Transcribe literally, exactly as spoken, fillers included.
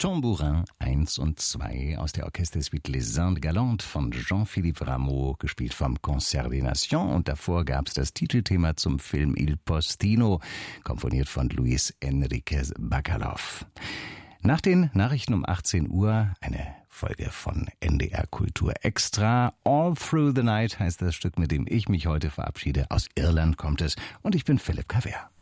Tambourin eins und zwei aus der Orchestersuite Les Indes Galantes von Jean-Philippe Rameau, gespielt vom Concert des Nations. Und davor gab es das Titelthema zum Film Il Postino, komponiert von Luis Enriquez Bacalov. Nach den Nachrichten um achtzehn Uhr eine Folge von N D R Kultur Extra. All Through the Night heißt das Stück, mit dem ich mich heute verabschiede. Aus Irland kommt es und ich bin Philipp Cavert.